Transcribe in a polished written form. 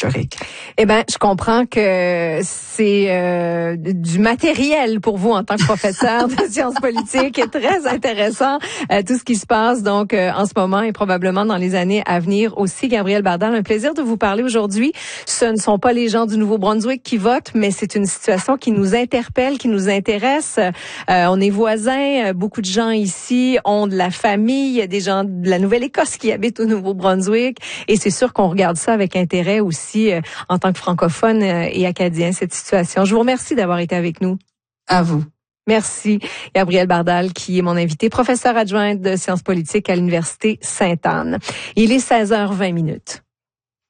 historique. Eh ben, je comprends que c'est du matériel pour vous en tant que professeur de sciences politiques. Très intéressant tout ce qui se passe donc en ce moment et probablement dans les années à venir aussi. Gabriel Bardal, un plaisir de vous parler aujourd'hui. Ce ne sont pas les gens du Nouveau-Brunswick qui votent, mais c'est une situation qui nous interpelle, qui nous intéresse. On est voisins. Beaucoup de gens ici ont de la famille. Il y a des gens de la Nouvelle-Écosse qui habitent au Nouveau-Brunswick. Et c'est sûr qu'on regarde ça avec intérêt aussi en tant que francophone et acadien, cette situation. Je vous remercie d'avoir été avec nous. À vous. Merci. Gabriel Bardal, qui est mon invité, professeur adjointe de sciences politiques à l'Université Sainte-Anne. Il est 16h20.